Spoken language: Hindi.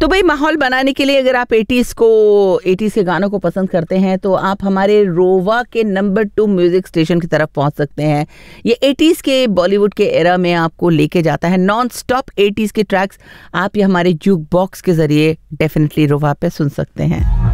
तो भाई माहौल बनाने के लिए अगर आप 80s के गानों को पसंद करते हैं तो आप हमारे रोवा के नंबर 2 म्यूजिक स्टेशन की तरफ पहुंच सकते हैं। ये 80s के बॉलीवुड के एरा में आपको लेके जाता है। नॉन स्टॉप 80s के ट्रैक्स आप ये हमारे जूक बॉक्स के जरिए डेफिनेटली रोवा पे सुन सकते हैं।